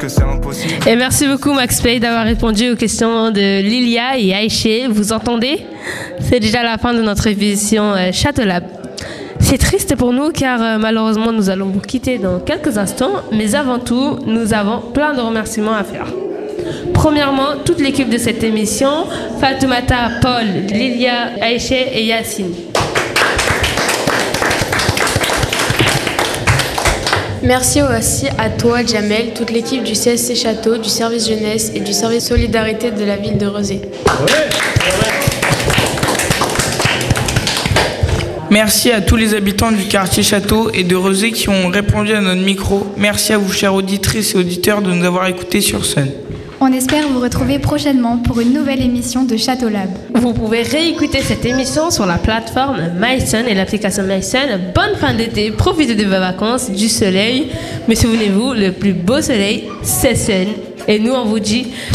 que c'est impossible. Et merci beaucoup Max Play d'avoir répondu aux questions de Lilia et Aïché. Vous entendez? C'est déjà la fin de notre émission Château-Lab. C'est triste pour nous car malheureusement nous allons vous quitter dans quelques instants. Mais avant tout, nous avons plein de remerciements à faire. Premièrement, toute l'équipe de cette émission, Fatoumata, Paul, Lilia, Aïché et Yacine. Merci aussi à toi, Jamel, toute l'équipe du CSC Château, du service jeunesse et du service solidarité de la ville de Rezé. Merci à tous les habitants du quartier Château et de Rezé qui ont répondu à notre micro. Merci à vous, chères auditrices et auditeurs, de nous avoir écoutés sur scène. On espère vous retrouver prochainement pour une nouvelle émission de Château Lab. Vous pouvez réécouter cette émission sur la plateforme MySun et l'application MySun. Bonne fin d'été, profitez de vos vacances, du soleil. Mais souvenez-vous, le plus beau soleil, c'est Sun. Et nous, on vous dit